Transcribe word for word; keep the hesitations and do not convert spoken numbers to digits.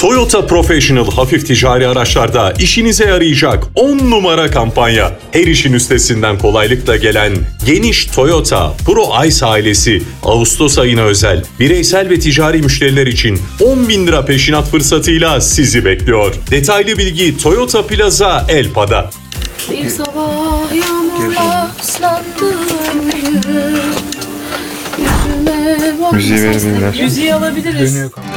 Toyota Professional hafif ticari araçlarda işinize yarayacak on numara kampanya. Her işin üstesinden kolaylıkla gelen geniş Toyota Pro Ice ailesi Ağustos ayına özel bireysel ve ticari müşteriler için on bin lira peşinat fırsatıyla sizi bekliyor. Detaylı bilgi Toyota Plaza Elpa'da. Bir sabah yağmurla ıslandım yüzüm. Yüzüme bak. Müziği verebilirler. Müziği alabiliriz. Dönüyor kanka.